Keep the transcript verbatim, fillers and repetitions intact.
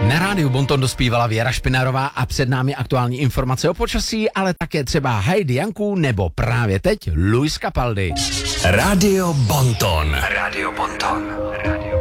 Na rádiu Bonton dospívala Věra Špinarová a před námi aktuální informace o počasí, ale také třeba Heidi Janku nebo právě teď Luis Capaldi. Radio Bonton. Radio Bonton. Radio